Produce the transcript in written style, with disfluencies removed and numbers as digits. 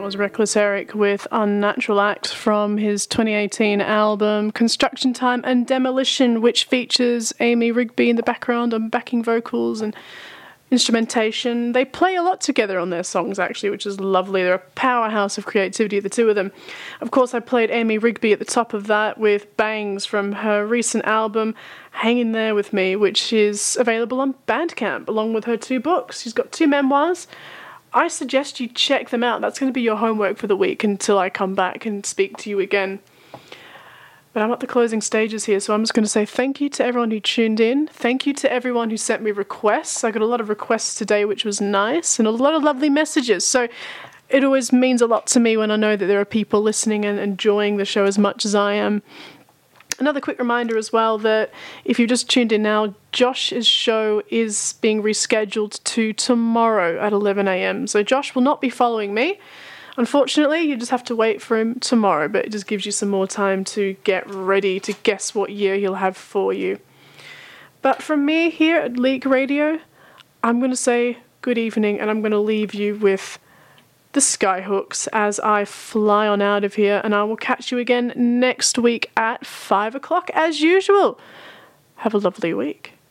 That was Reckless Eric with Unnatural Act from his 2018 album Construction Time and Demolition, which features Amy Rigby in the background on backing vocals and instrumentation. They play a lot together on their songs, actually, which is lovely. They're a powerhouse of creativity, the two of them. Of course, I played Amy Rigby at the top of that with Bangs from her recent album Hang In There With Me, which is available on Bandcamp along with her 2 books. She's got 2 memoirs. I suggest you check them out. That's going to be your homework for the week until I come back and speak to you again. But I'm at the closing stages here, so I'm just going to say thank you to everyone who tuned in. Thank you to everyone who sent me requests. I got a lot of requests today, which was nice, and a lot of lovely messages. So it always means a lot to me when I know that there are people listening and enjoying the show as much as I am. Another quick reminder as well that if you've just tuned in now, Josh's show is being rescheduled to tomorrow at 11 a.m. So Josh will not be following me. Unfortunately, you just have to wait for him tomorrow, but it just gives you some more time to get ready to guess what year he'll have for you. But from me here at Leak Radio, I'm going to say good evening, and I'm going to leave you with the Skyhooks as I fly on out of here, and I will catch you again next week at 5 o'clock as usual. Have a lovely week.